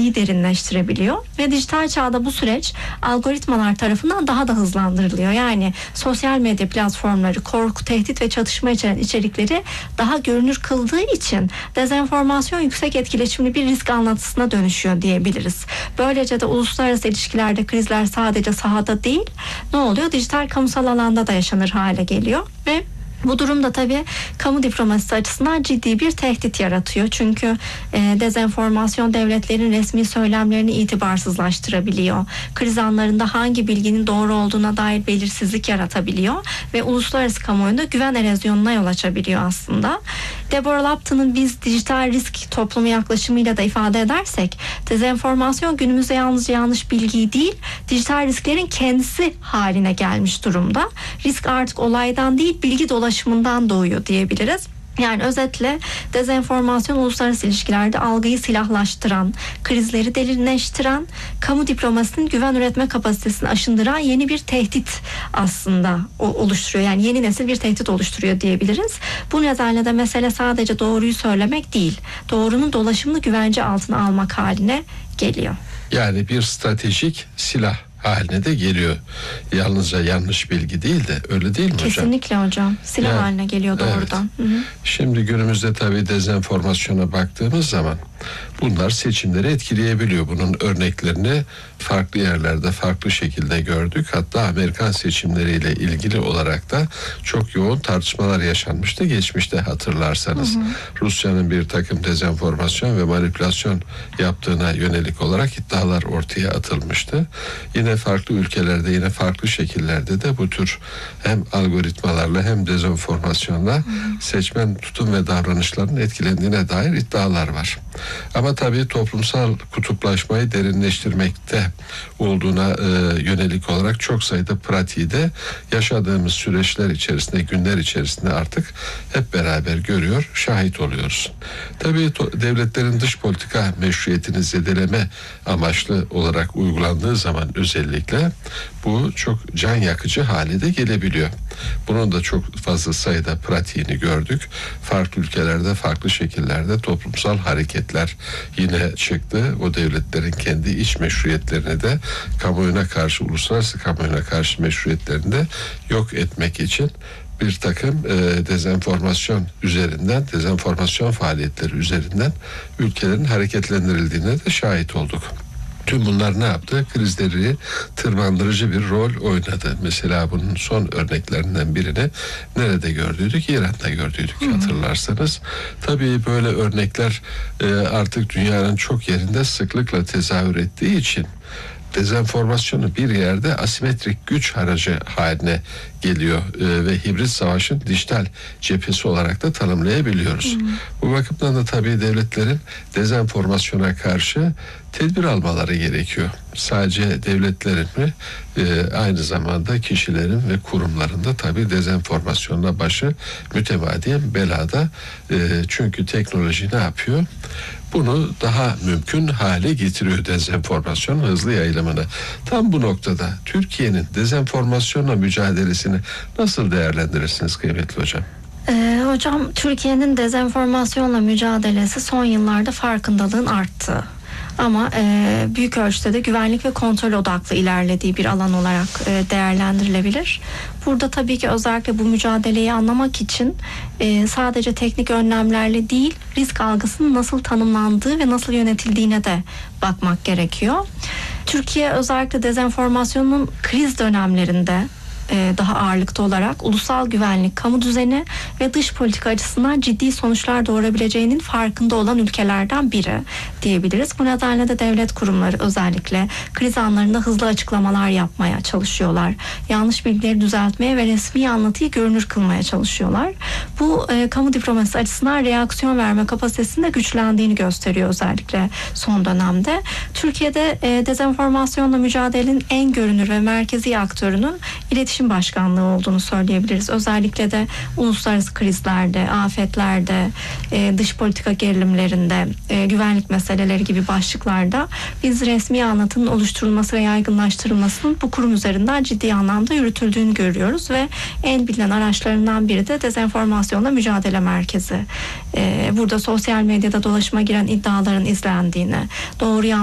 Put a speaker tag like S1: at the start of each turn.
S1: bilgiyi derinleştirebiliyor ve dijital çağda bu süreç algoritmalar tarafından daha da hızlandırılıyor. Yani sosyal medya platformları korku, tehdit ve çatışma içeren içerikleri daha görünür kıldığı için dezenformasyon yüksek etkileşimli bir risk anlatısına dönüşüyor diyebiliriz. Böylece de uluslararası ilişkilerde krizler sadece sahada değil, ne oluyor? Dijital kamusal alanda da yaşanır hale geliyor ve bu durumda tabii kamu diplomasisi açısından ciddi bir tehdit yaratıyor. Çünkü dezenformasyon devletlerin resmi söylemlerini itibarsızlaştırabiliyor. Kriz anlarında hangi bilginin doğru olduğuna dair belirsizlik yaratabiliyor ve uluslararası kamuoyunda güven erozyonuna yol açabiliyor aslında. Deborah Lapton'un biz dijital risk toplumu yaklaşımıyla da ifade edersek, dezenformasyon günümüzde yalnızca yanlış bilgiyi değil, dijital risklerin kendisi haline gelmiş durumda. Risk artık olaydan değil, bilgi dolaşımından doğuyor diyebiliriz. Yani özetle dezenformasyon uluslararası ilişkilerde algıyı silahlaştıran, krizleri derinleştiren, kamu diplomasisinin güven üretme kapasitesini aşındıran yeni bir tehdit aslında oluşturuyor. Yani yeni nesil bir tehdit oluşturuyor diyebiliriz. Bu nedenle de mesele sadece doğruyu söylemek değil, doğrunun dolaşımını güvence altına almak haline geliyor.
S2: Yani bir stratejik silah haline de geliyor. Yalnızca yanlış bilgi değil de, öyle değil mi hocam?
S1: Kesinlikle hocam. Silah
S2: yani,
S1: haline geliyor doğrudan.
S2: Evet. Şimdi günümüzde tabii dezenformasyona baktığımız zaman bunlar seçimleri etkileyebiliyor. Bunun örneklerini farklı yerlerde farklı şekilde gördük. Hatta Amerikan seçimleriyle ilgili olarak da çok yoğun tartışmalar yaşanmıştı geçmişte, hatırlarsanız. Rusya'nın bir takım dezenformasyon ve manipülasyon yaptığına yönelik olarak iddialar ortaya atılmıştı. Yine farklı ülkelerde, yine farklı şekillerde de bu tür hem algoritmalarla hem dezenformasyonla seçmen tutum ve davranışlarının etkilendiğine dair iddialar var. Ama tabii toplumsal kutuplaşmayı derinleştirmekte olduğuna yönelik olarak çok sayıda pratiği de yaşadığımız süreçler içerisinde, günler içerisinde artık hep beraber görüyor, şahit oluyoruz. Tabii devletlerin dış politika meşruiyetini zedeleme amaçlı olarak uygulandığı zaman özellikle bu çok can yakıcı hale de gelebiliyor. Bunun da çok fazla sayıda pratiğini gördük. Farklı ülkelerde, farklı şekillerde toplumsal hareketler yine çıktı. O devletlerin kendi iç meşruiyetlerini de kamuoyuna karşı, uluslararası kamuoyuna karşı meşruiyetlerini de yok etmek için bir takım dezenformasyon üzerinden, dezenformasyon faaliyetleri üzerinden ülkelerin hareketlendirildiğine de şahit olduk. Tüm bunlar ne yaptı? Krizleri tırmandırıcı bir rol oynadı. Mesela bunun son örneklerinden birini nerede gördüydük? İran'da gördüydük, hatırlarsanız. Tabii böyle örnekler artık dünyanın çok yerinde sıklıkla tezahür ettiği için dezenformasyonu bir yerde asimetrik güç aracı haline geliyor ve hibrit savaşın dijital cephesi olarak da tanımlayabiliyoruz. Bu bakımdan da tabii devletlerin dezenformasyona karşı tedbir almaları gerekiyor. Sadece devletlerin mi, aynı zamanda kişilerin ve kurumların da tabii dezenformasyonla başı mütemadiyen belada. Çünkü teknoloji ne yapıyor? Bunu daha mümkün hale getiriyor, dezenformasyonun hızlı yayılımını. Tam bu noktada Türkiye'nin dezenformasyonla mücadelesini nasıl değerlendirirsiniz kıymetli hocam?
S1: Hocam, Türkiye'nin dezenformasyonla mücadelesi son yıllarda farkındalığın arttığı ama büyük ölçüde de güvenlik ve kontrol odaklı ilerlediği bir alan olarak değerlendirilebilir. Burada tabii ki özellikle bu mücadeleyi anlamak için sadece teknik önlemlerle değil, risk algısının nasıl tanımlandığı ve nasıl yönetildiğine de bakmak gerekiyor. Türkiye özellikle dezenformasyonun kriz dönemlerinde daha ağırlıkta olarak ulusal güvenlik, kamu düzeni ve dış politika açısından ciddi sonuçlar doğurabileceğinin farkında olan ülkelerden biri diyebiliriz. Bu nedenle de devlet kurumları özellikle kriz anlarında hızlı açıklamalar yapmaya çalışıyorlar. Yanlış bilgileri düzeltmeye ve resmi anlatıyı görünür kılmaya çalışıyorlar. Bu kamu diplomasisi açısından reaksiyon verme kapasitesinin de güçlendiğini gösteriyor özellikle son dönemde. Türkiye'de dezenformasyonla mücadelenin en görünür ve merkezi aktörünün iletişim başkanlığı olduğunu söyleyebiliriz. Özellikle de uluslararası krizlerde, afetlerde, dış politika gerilimlerinde, güvenlik meseleleri gibi başlıklarda biz resmi anlatının oluşturulması ve yaygınlaştırılmasının bu kurum üzerinden ciddi anlamda yürütüldüğünü görüyoruz ve en bilinen araçlarından biri de dezenformasyonla mücadele merkezi. Burada sosyal medyada dolaşıma giren iddiaların izlendiğini, doğru